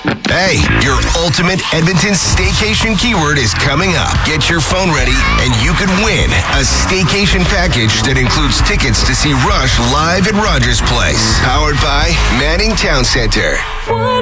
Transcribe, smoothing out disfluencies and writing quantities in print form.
Hey, your ultimate Edmonton staycation keyword is coming up. Get your phone ready and you could win a staycation package that includes tickets to see Rush live at Rogers Place. Powered by Manning Town Center.